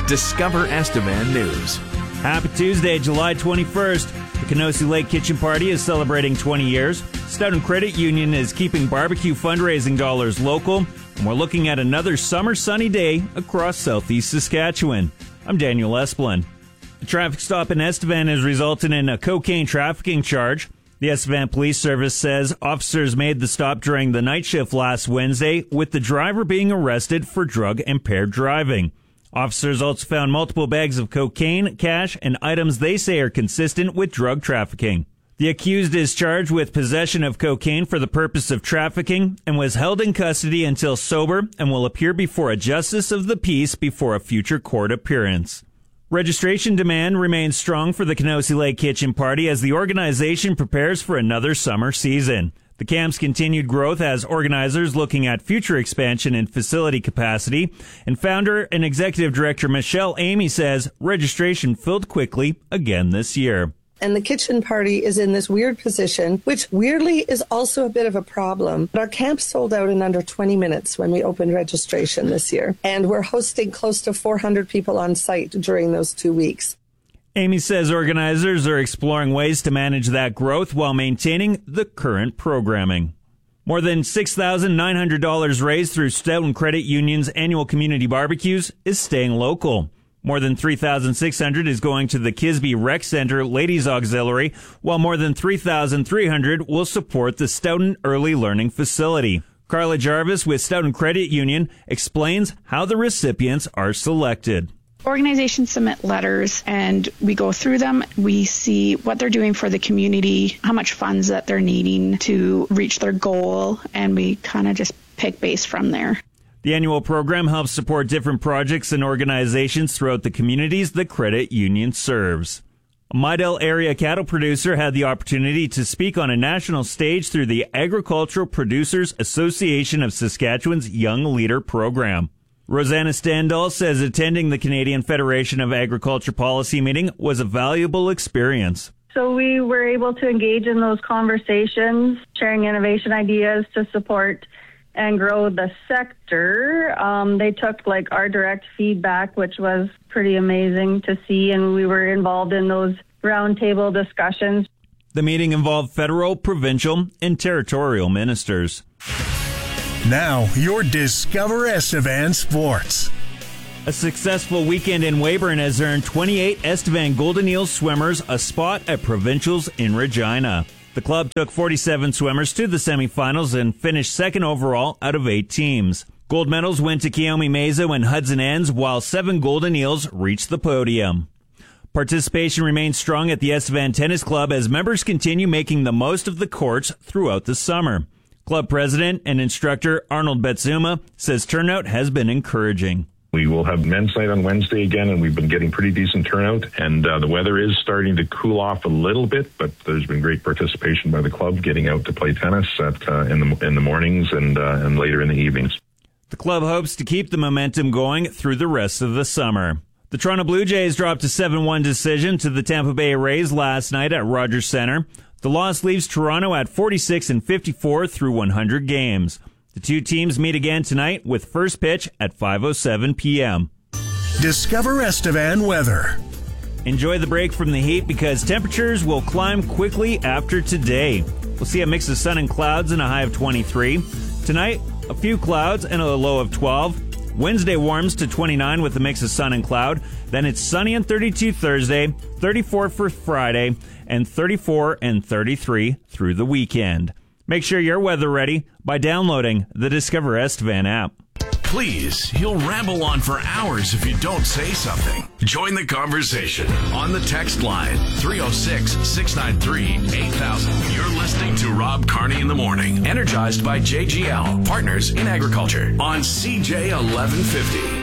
Discover Estevan News. Happy Tuesday, July 21st. The Kenosi Lake Kitchen Party is celebrating 20 years. Stoughton Credit Union is keeping barbecue fundraising dollars local. And we're looking at another summer sunny day across southeast Saskatchewan. I'm Daniel Esplin. A traffic stop in Estevan has resulted in a cocaine trafficking charge. The Estevan Police Service says officers made the stop during the night shift last Wednesday, with the driver being arrested for drug-impaired driving. Officers also found multiple bags of cocaine, cash, and items they say are consistent with drug trafficking. The accused is charged with possession of cocaine for the purpose of trafficking and was held in custody until sober and will appear before a justice of the peace before a future court appearance. Registration demand remains strong for the Kenosi Lake Kitchen Party as the organization prepares for another summer season. The camp's continued growth has organizers looking at future expansion and facility capacity, and founder and executive director Michelle Amy says registration filled quickly again this year. And the kitchen party is in this weird position, which weirdly is also a bit of a problem. But our camp sold out in under 20 minutes when we opened registration this year. And we're hosting close to 400 people on site during those 2 weeks. Amy says organizers are exploring ways to manage that growth while maintaining the current programming. More than $6,900 raised through Stoughton Credit Union's annual community barbecues is staying local. More than $3,600 is going to the Kisby Rec Center Ladies Auxiliary, while more than $3,300 will support the Stoughton Early Learning Facility. Carla Jarvis with Stoughton Credit Union explains how the recipients are selected. Organizations submit letters and we go through them. We see what they're doing for the community, how much funds that they're needing to reach their goal, and we kind of just pick base from there. The annual program helps support different projects and organizations throughout the communities the credit union serves. A Midale area cattle producer had the opportunity to speak on a national stage through the Agricultural Producers Association of Saskatchewan's Young Leader program. Rosanna Standall says attending the Canadian Federation of Agriculture Policy meeting was a valuable experience. So we were able to engage in those conversations, sharing innovation ideas to support and grow the sector. They took our direct feedback, which was pretty amazing to see, and we were involved in those roundtable discussions. The meeting involved federal, provincial, and territorial ministers. Now, your Discover Estevan Sports. A successful weekend in Weyburn has earned 28 Estevan Golden Eels swimmers a spot at Provincials in Regina. The club took 47 swimmers to the semifinals and finished second overall out of 8 teams. Gold medals went to Kiyomi Meza and Hudson Ends, while 7 Golden Eels reached the podium. Participation remains strong at the Estevan Tennis Club as members continue making the most of the courts throughout the summer. Club president and instructor Arnold Betsuma says turnout has been encouraging. We will have men's night on Wednesday again, and we've been getting pretty decent turnout. And the weather is starting to cool off a little bit, but there's been great participation by the club getting out to play tennis in the mornings and later in the evenings. The club hopes to keep the momentum going through the rest of the summer. The Toronto Blue Jays dropped a 7-1 decision to the Tampa Bay Rays last night at Rogers Centre. The loss leaves Toronto at 46-54 through 100 games. The two teams meet again tonight with first pitch at 5:07 p.m. Discover Estevan weather. Enjoy the break from the heat because temperatures will climb quickly after today. We'll see a mix of sun and clouds and a high of 23. Tonight, a few clouds and a low of 12. Wednesday warms to 29 with a mix of sun and cloud. Then it's sunny and 32 Thursday, 34 for Friday, and 34 and 33 through the weekend. Make sure you're weather ready by downloading the Discover Estevan app. Please, he'll ramble on for hours if you don't say something. Join the conversation on the text line 306-693-8000. You're listening to Rob Carney in the Morning, energized by JGL, Partners in Agriculture, on CJ 1150.